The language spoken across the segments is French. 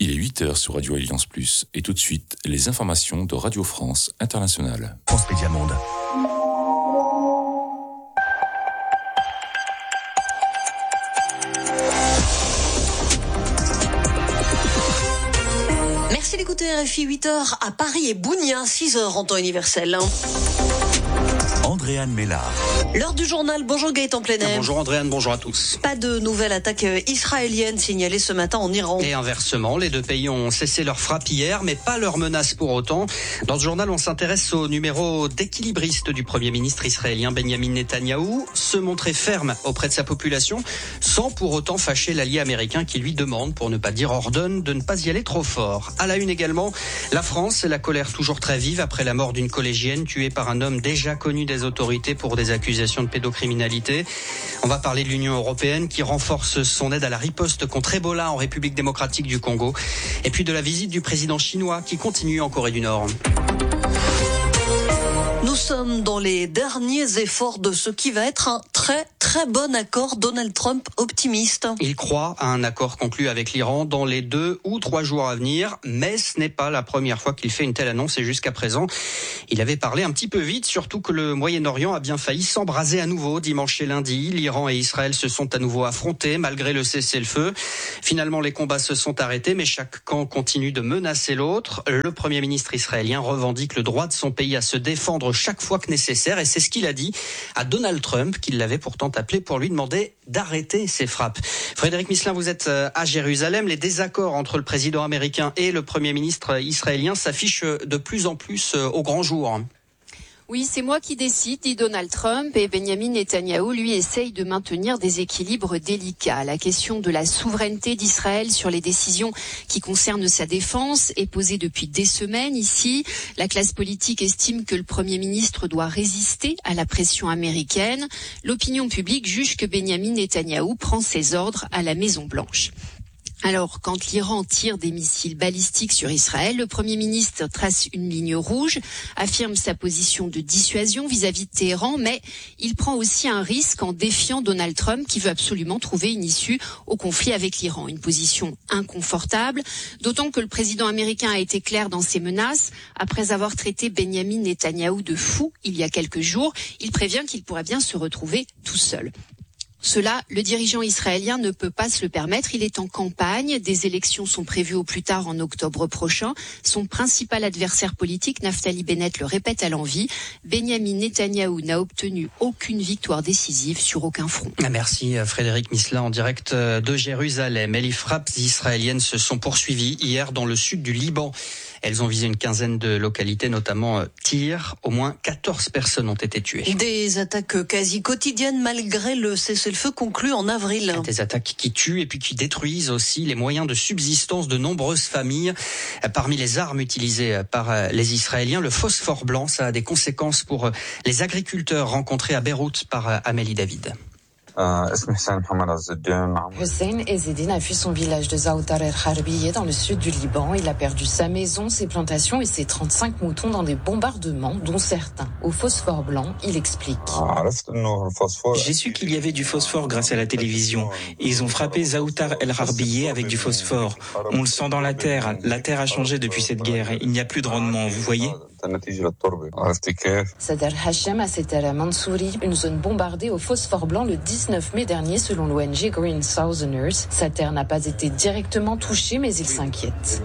Il est 8h sur Radio Alliance Plus et tout de suite, les informations de Radio France Internationale. France Média Monde. Merci d'écouter RFI 8h à Paris et Bounia, 6h en temps universel. Andréane Mélard. L'heure du journal, bonjour Gaëtan Plenet. Bonjour Andréane, bonjour à tous. Pas de nouvelle attaque israélienne signalée ce matin en Iran. Et inversement, les deux pays ont cessé leur frappe hier, mais pas leur menace pour autant. Dans ce journal, on s'intéresse au numéro d'équilibriste du Premier ministre israélien Benjamin Netanyahou, se montrer ferme auprès de sa population, sans pour autant fâcher l'allié américain qui lui demande, pour ne pas dire ordonne, de ne pas y aller trop fort. À la une également, la France, la colère toujours très vive après la mort d'une collégienne tuée par un homme déjà connu des autorités pour des accusations de pédocriminalité. On va parler de l'Union européenne qui renforce son aide à la riposte contre Ebola en République démocratique du Congo. Et puis de la visite du président chinois qui continue en Corée du Nord. Nous sommes dans les derniers efforts de ce qui va être un très bon accord. Donald Trump optimiste. Il croit à un accord conclu avec l'Iran dans les 2 ou 3 jours à venir, mais ce n'est pas la première fois qu'il fait une telle annonce et jusqu'à présent, il avait parlé un petit peu vite, surtout que le Moyen-Orient a bien failli s'embraser à nouveau dimanche et lundi. L'Iran et Israël se sont à nouveau affrontés malgré le cessez-le-feu. Finalement, les combats se sont arrêtés, mais chaque camp continue de menacer l'autre. Le Premier ministre israélien revendique le droit de son pays à se défendre chaque fois que nécessaire et c'est ce qu'il a dit à Donald Trump, qui l'avait pourtant appelé pour lui demander d'arrêter ces frappes. Frédéric Misselin, vous êtes à Jérusalem. Les désaccords entre le président américain et le Premier ministre israélien s'affichent de plus en plus au grand jour. Oui, c'est moi qui décide, dit Donald Trump, et Benjamin Netanyahou, lui, essaye de maintenir des équilibres délicats. La question de la souveraineté d'Israël sur les décisions qui concernent sa défense est posée depuis des semaines ici. La classe politique estime que le Premier ministre doit résister à la pression américaine. L'opinion publique juge que Benjamin Netanyahou prend ses ordres à la Maison-Blanche. Alors, quand l'Iran tire des missiles balistiques sur Israël, le Premier ministre trace une ligne rouge, affirme sa position de dissuasion vis-à-vis de Téhéran, mais il prend aussi un risque en défiant Donald Trump qui veut absolument trouver une issue au conflit avec l'Iran. Une position inconfortable, d'autant que le président américain a été clair dans ses menaces. Après avoir traité Benjamin Netanyahou de fou il y a quelques jours, il prévient qu'il pourrait bien se retrouver tout seul. Cela, le dirigeant israélien ne peut pas se le permettre. Il est en campagne. Des élections sont prévues au plus tard en octobre prochain. Son principal adversaire politique, Naftali Bennett, le répète à l'envi. Benjamin Netanyahou n'a obtenu aucune victoire décisive sur aucun front. Merci Frédéric Misselin en direct de Jérusalem. Et les frappes israéliennes se sont poursuivies hier dans le sud du Liban. Elles ont visé une quinzaine de localités, notamment Tyr. Au moins 14 personnes ont été tuées. Des attaques quasi quotidiennes malgré le cessez-le-feu conclu en avril. Des attaques qui tuent et puis qui détruisent aussi les moyens de subsistance de nombreuses familles. Parmi les armes utilisées par les Israéliens, le phosphore blanc, ça a des conséquences pour les agriculteurs rencontrés à Beyrouth par Amélie David. Hussein Ezzedine a fui son village de Zaoutar el-Harbiye dans le sud du Liban. Il a perdu sa maison, ses plantations et ses 35 moutons dans des bombardements, dont certains au phosphore blanc. Il explique. J'ai su qu'il y avait du phosphore grâce à la télévision. Ils ont frappé Zaoutar el-Harbiye avec du phosphore. On le sent dans la terre. La terre a changé depuis cette guerre. Il n'y a plus de rendement, vous voyez ? Sadr Hashem a cité à Mansouri, une zone bombardée au phosphore blanc le 19 mai dernier selon l'ONG Green Southerners. Sa terre n'a pas été directement touchée, mais il s'inquiète.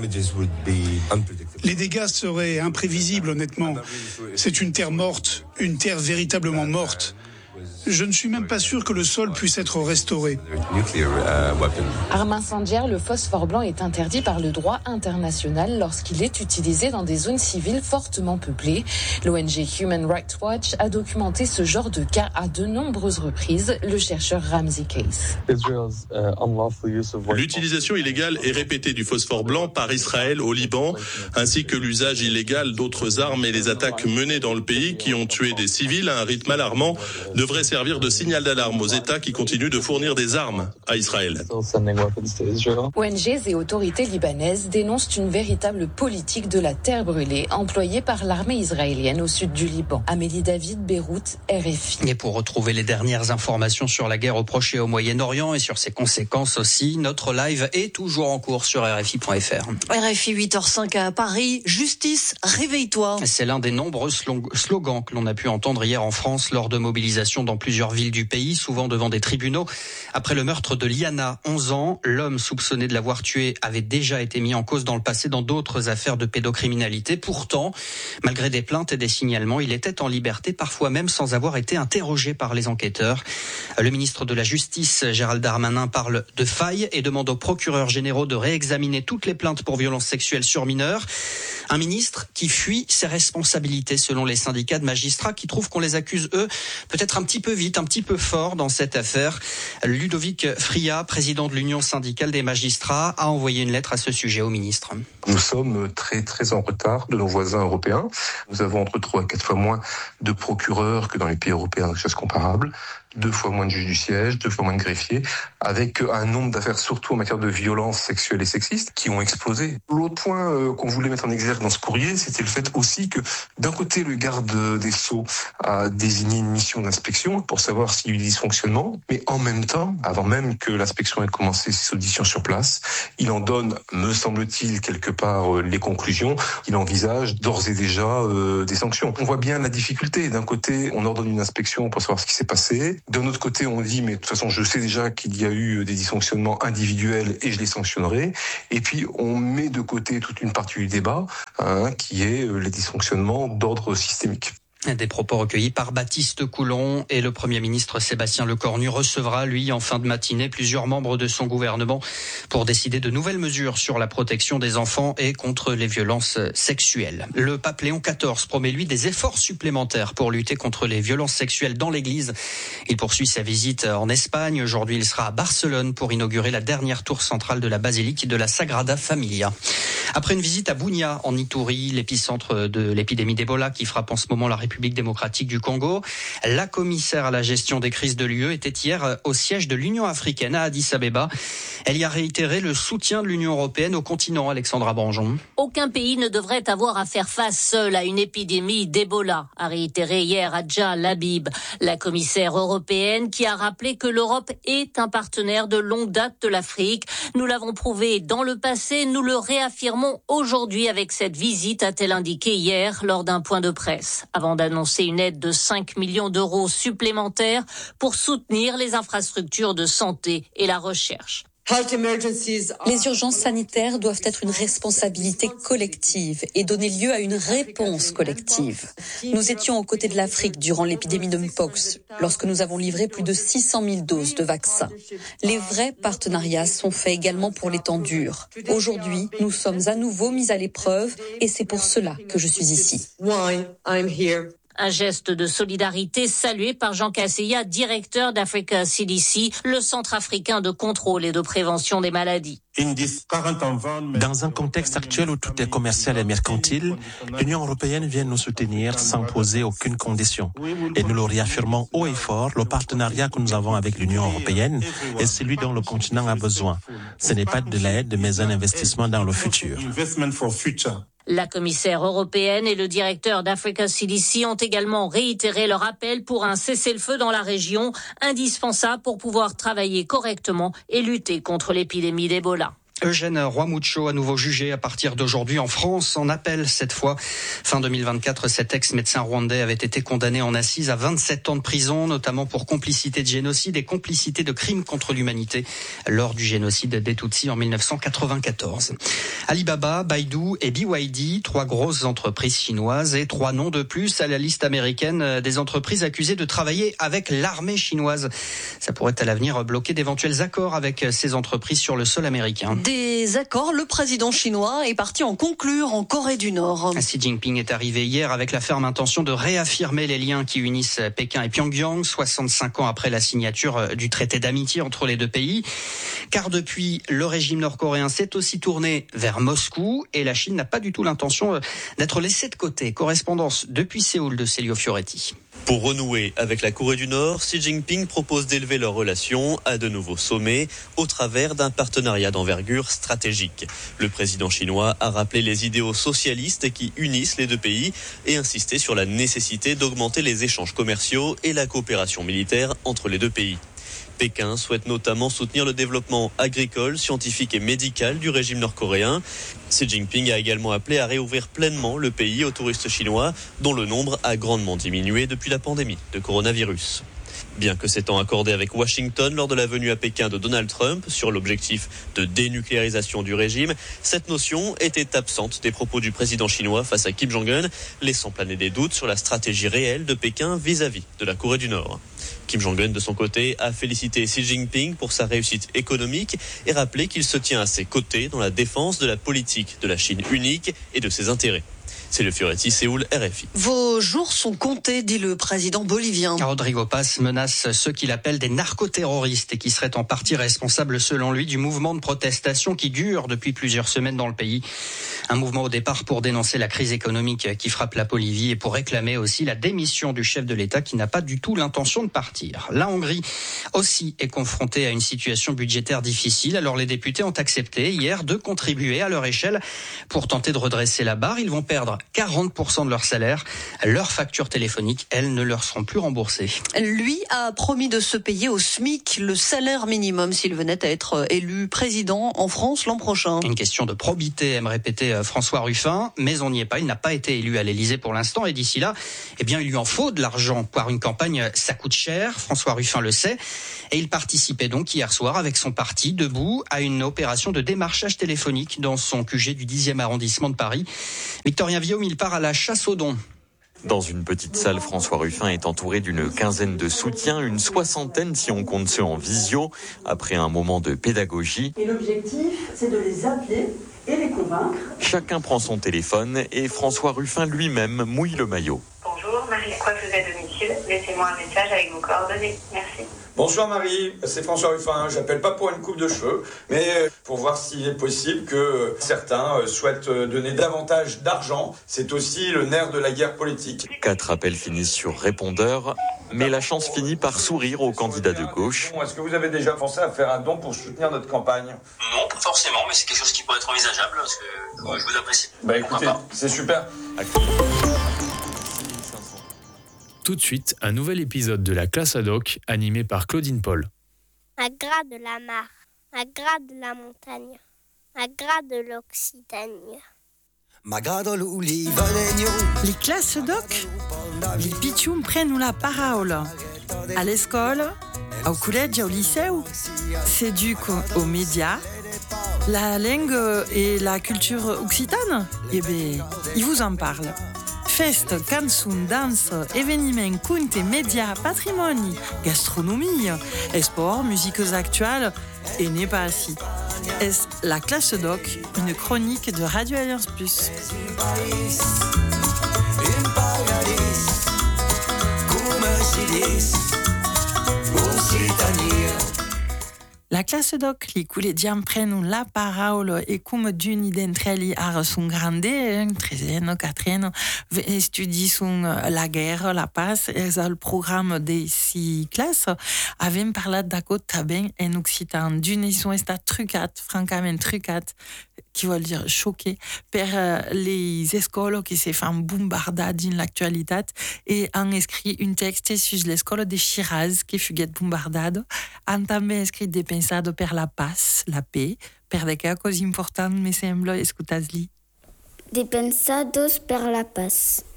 Les dégâts seraient imprévisibles, honnêtement. C'est une terre morte, une terre véritablement morte. Je ne suis même pas sûr que le sol puisse être restauré. Arme incendiaire, le phosphore blanc est interdit par le droit international lorsqu'il est utilisé dans des zones civiles fortement peuplées. L'ONG Human Rights Watch a documenté ce genre de cas à de nombreuses reprises. Le chercheur Ramsey Case. L'utilisation illégale et répétée du phosphore blanc par Israël au Liban, ainsi que l'usage illégal d'autres armes et les attaques menées dans le pays qui ont tué des civils à un rythme alarmant, ne devrait servir de signal d'alarme aux États qui continuent de fournir des armes à Israël. ONGs et autorités libanaises dénoncent une véritable politique de la terre brûlée employée par l'armée israélienne au sud du Liban. Amélie David, Beyrouth, RFI. Et pour retrouver les dernières informations sur la guerre au Proche et au Moyen-Orient et sur ses conséquences aussi, notre live est toujours en cours sur RFI.fr. RFI 8h05 à Paris, justice, réveille-toi. C'est l'un des nombreux slogans que l'on a pu entendre hier en France lors de mobilisations dans plusieurs villes du pays, souvent devant des tribunaux. Après le meurtre de Liana, 11 ans, l'homme soupçonné de l'avoir tuée avait déjà été mis en cause dans le passé dans d'autres affaires de pédocriminalité. Pourtant, malgré des plaintes et des signalements, il était en liberté, parfois même sans avoir été interrogé par les enquêteurs. Le ministre de la Justice, Gérald Darmanin, parle de failles et demande aux procureurs généraux de réexaminer toutes les plaintes pour violences sexuelles sur mineurs. Un ministre qui fuit ses responsabilités selon les syndicats de magistrats qui trouvent qu'on les accuse, eux, peut-être un petit peu vite, un petit peu fort dans cette affaire. Ludovic Friat, président de l'Union syndicale des magistrats, a envoyé une lettre à ce sujet au ministre. Nous sommes très très en retard de nos voisins européens. Nous avons entre 3 et 4 fois moins de procureurs que dans les pays européens de choses comparables. 2 fois moins de juges du siège, 2 fois moins de greffiers, avec un nombre d'affaires, surtout en matière de violences sexuelles et sexistes, qui ont explosé. L'autre point qu'on voulait mettre en exergue dans ce courrier, c'était le fait aussi que, d'un côté, le garde des Sceaux a désigné une mission d'inspection pour savoir s'il y a eu des dysfonctionnements, mais en même temps, avant même que l'inspection ait commencé ses auditions sur place, il en donne, me semble-t-il, quelque part les conclusions. Il envisage d'ores et déjà des sanctions. On voit bien la difficulté. D'un côté, on ordonne une inspection pour savoir ce qui s'est passé. D'un autre côté, on dit, mais de toute façon, je sais déjà qu'il y a eu des dysfonctionnements individuels et je les sanctionnerai. Et puis, on met de côté toute une partie du débat, qui est les dysfonctionnements d'ordre systémique. Des propos recueillis par Baptiste Coulon et le Premier ministre Sébastien Lecornu recevra, lui, en fin de matinée, plusieurs membres de son gouvernement pour décider de nouvelles mesures sur la protection des enfants et contre les violences sexuelles. Le pape Léon XIV promet, lui, des efforts supplémentaires pour lutter contre les violences sexuelles dans l'Église. Il poursuit sa visite en Espagne. Aujourd'hui, il sera à Barcelone pour inaugurer la dernière tour centrale de la basilique de la Sagrada Familia. Après une visite à Bunia, en Ituri, l'épicentre de l'épidémie d'Ebola qui frappe en ce moment la République démocratique du Congo, la commissaire à la gestion des crises de l'UE était hier au siège de l'Union africaine à Addis Abeba. Elle y a réitéré le soutien de l'Union européenne au continent, Alexandra Branjon. Aucun pays ne devrait avoir à faire face seul à une épidémie d'Ebola, a réitéré hier Adja Labib, la commissaire européenne qui a rappelé que l'Europe est un partenaire de longue date de l'Afrique. Nous l'avons prouvé dans le passé, nous le réaffirmons aujourd'hui avec cette visite, a-t-elle indiqué hier lors d'un point de presse, avant d'annoncer une aide de 5 millions d'euros supplémentaires pour soutenir les infrastructures de santé et la recherche. Les urgences sanitaires doivent être une responsabilité collective et donner lieu à une réponse collective. Nous étions aux côtés de l'Afrique durant l'épidémie de Mpox, lorsque nous avons livré plus de 600 000 doses de vaccins. Les vrais partenariats sont faits également pour les temps durs. Aujourd'hui, nous sommes à nouveau mis à l'épreuve et c'est pour cela que je suis ici. Un geste de solidarité salué par Jean Casseya, directeur d'Africa CDC, le centre africain de contrôle et de prévention des maladies. Dans un contexte actuel où tout est commercial et mercantile, l'Union européenne vient nous soutenir sans poser aucune condition. Et nous le réaffirmons haut et fort, le partenariat que nous avons avec l'Union européenne est celui dont le continent a besoin. Ce n'est pas de l'aide, mais un investissement dans le futur. La commissaire européenne et le directeur d'Africa CDC ont également réitéré leur appel pour un cessez-le-feu dans la région, indispensable pour pouvoir travailler correctement et lutter contre l'épidémie d'Ebola. Eugène Rwamucho, à nouveau jugé à partir d'aujourd'hui en France, en appel cette fois. Fin 2024, cet ex-médecin rwandais avait été condamné en assises à 27 ans de prison, notamment pour complicité de génocide et complicité de crimes contre l'humanité lors du génocide des Tutsis en 1994. Alibaba, Baidu et BYD, 3 grosses entreprises chinoises et 3 noms de plus à la liste américaine des entreprises accusées de travailler avec l'armée chinoise. Ça pourrait à l'avenir bloquer d'éventuels accords avec ces entreprises sur le sol américain. Des accords, le président chinois est parti en conclure en Corée du Nord. Xi Jinping est arrivé hier avec la ferme intention de réaffirmer les liens qui unissent Pékin et Pyongyang, 65 ans après la signature du traité d'amitié entre les deux pays. Car depuis, le régime nord-coréen s'est aussi tourné vers Moscou et la Chine n'a pas du tout l'intention d'être laissée de côté. Correspondance depuis Séoul de Célio Fioretti. Pour renouer avec la Corée du Nord, Xi Jinping propose d'élever leurs relations à de nouveaux sommets au travers d'un partenariat d'envergure stratégique. Le président chinois a rappelé les idéaux socialistes qui unissent les deux pays et insisté sur la nécessité d'augmenter les échanges commerciaux et la coopération militaire entre les deux pays. Pékin souhaite notamment soutenir le développement agricole, scientifique et médical du régime nord-coréen. Xi Jinping a également appelé à réouvrir pleinement le pays aux touristes chinois, dont le nombre a grandement diminué depuis la pandémie de coronavirus. Bien que s'étant accordé avec Washington lors de la venue à Pékin de Donald Trump sur l'objectif de dénucléarisation du régime, cette notion était absente des propos du président chinois face à Kim Jong-un, laissant planer des doutes sur la stratégie réelle de Pékin vis-à-vis de la Corée du Nord. Kim Jong-un, de son côté, a félicité Xi Jinping pour sa réussite économique et rappelé qu'il se tient à ses côtés dans la défense de la politique de la Chine unique et de ses intérêts. C'est le Fioretti, Séoul, RFI. Vos jours sont comptés, dit le président bolivien. Rodrigo Paz menace ceux qu'il appelle des narcoterroristes et qui seraient en partie responsables, selon lui, du mouvement de protestation qui dure depuis plusieurs semaines dans le pays. Un mouvement au départ pour dénoncer la crise économique qui frappe la Bolivie et pour réclamer aussi la démission du chef de l'État qui n'a pas du tout l'intention de partir. La Hongrie aussi est confrontée à une situation budgétaire difficile. Alors les députés ont accepté hier de contribuer à leur échelle pour tenter de redresser la barre. Ils vont perdre 40% de leur salaire. Leurs factures téléphoniques, elles, ne leur seront plus remboursées. Lui a promis de se payer au SMIC le salaire minimum s'il venait à être élu président en France l'an prochain. Une question de probité, aime répéter François Ruffin, mais on n'y est pas. Il n'a pas été élu à l'Élysée pour l'instant et d'ici là, il lui en faut de l'argent. Car une campagne, ça coûte cher. François Ruffin le sait. Et il participait donc hier soir avec son parti Debout à une opération de démarchage téléphonique dans son QG du 10e arrondissement de Paris. Victorien Villaume, il part à la chasse aux dons. Dans une petite salle, François Ruffin est entouré d'une quinzaine de soutiens, une soixantaine si on compte ceux en visio, après un moment de pédagogie. Et l'objectif, c'est de les appeler et les convaincre. Chacun prend son téléphone et François Ruffin lui-même mouille le maillot. Bonjour, Marie, coiffeuse à domicile. Laissez-moi un message avec vos coordonnées. Merci. Bonsoir Marie, c'est François Ruffin. J'appelle pas pour une coupe de cheveux, mais pour voir s'il est possible que certains souhaitent donner davantage d'argent. C'est aussi le nerf de la guerre politique. 4 appels finissent sur répondeur, mais la chance finit par sourire aux candidats de gauche. Est-ce que vous avez déjà pensé à faire un don pour soutenir notre campagne ? Non, pas forcément, mais c'est quelque chose qui pourrait être envisageable, parce que je vous apprécie. Écoutez, c'est super. Tout de suite, un nouvel épisode de la classe ad hoc animé par Claudine Paul. À gras de la mare, à gras de la montagne, à gras de l'Occitanie. Les classes doc, les pitchoum prennent la parole. À l'école, au collège, au lycée, s'éduquent aux médias, la langue et la culture occitane. Ils vous en parlent. Fest, canzun, danse, événements, contes, médias, patrimoine, gastronomie, sport, musiques actuelles, et n'est pas assis. Est la classe doc, une chronique de Radio Alliance Plus. La classe doc, li collegians prennent la parole e cum d'uni d'entre ells ara son grande, treziano, quatriano, estudisson la guerre, la pace, és el programme de 6 classes, avem parlat d'aquò també en occitan. D'un, ils ont estat trucat, francament trucat, qui veut dire choqué, per les écoles qui se font bombarder dans l'actualité et ont écrit un texte sur l'école de Shiraz qui fut bombardée. Ont també écrit des pensades per la paix, per des causes importantes, me sembla, escutas-li. Des pensados per la paz.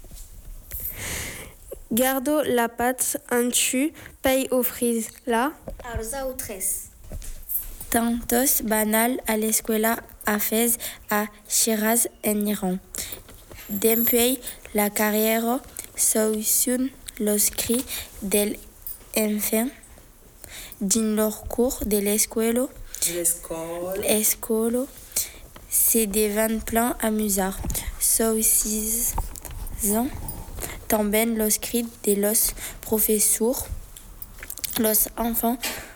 Gardo la paz en tu, pay ofrisla. Als autres. Tantos banal a l'escuela a Fez a Shiraz en Iran. Depuis la carrière solucion los cris del enfant din leur cours de l'escuela. L'escuela c'est devant plein amusant. Solucisant también los cris de los professeurs. Los enfants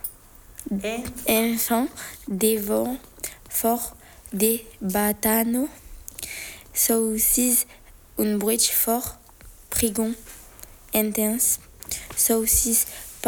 devant fort des batanos, saucis un bruit fort, prigon, intense, saucisse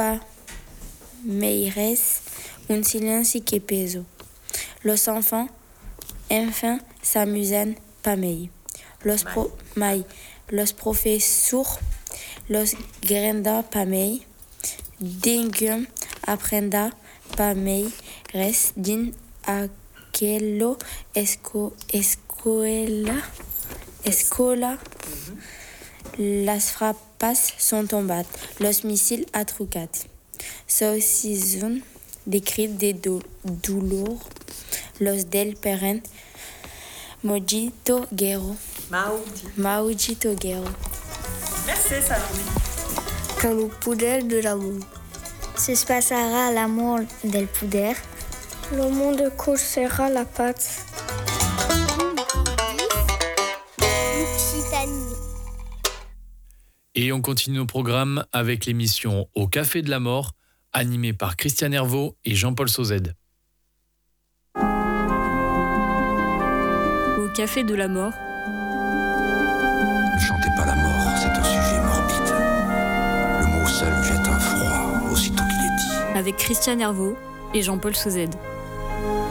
palmeiras, un silence que peso. Los enfants, enfin, s'amusan pamei. Los professeurs, los granda pamei. Dingum aprenda pamei res din aquello escola. Las frappes sont tombées, los missiles atrucat. Saucison des cris de douleur, los del peren Mojito Guerro. Maudito Guerro. Merci Salomé. Quand le poder de l'amour se passera l'amour del poder, le monde coursera la patte. Et on continue nos programmes avec l'émission Au Café de la Mort, animée par Christian Herveau et Jean-Paul Sauzède. Au Café de la Mort. Ne chantez pas la mort, c'est un sujet morbide. Le mot seul jette un froid aussitôt qu'il est dit. Avec Christian Herveau et Jean-Paul Sauzède.